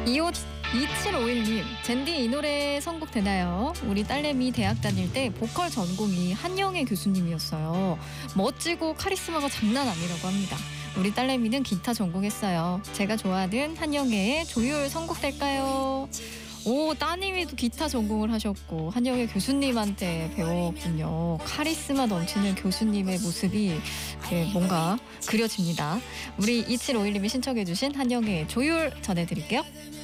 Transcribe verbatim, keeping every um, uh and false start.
이오 이칠오일님, 젠디 이 노래 선곡되나요? 우리 딸내미 대학 다닐 때 보컬 전공이 한영애 교수님이었어요. 멋지고 카리스마가 장난 아니라고 합니다. 우리 딸내미는 기타 전공했어요. 제가 좋아하는 한영애의 조율 선곡될까요? 오, 따님이도 기타 전공을 하셨고 한영애 교수님한테 배웠군요. 카리스마 넘치는 교수님의 모습이 뭔가 그려집니다. 우리 이칠오일님이 신청해 주신 한영애의 조율 전해드릴게요.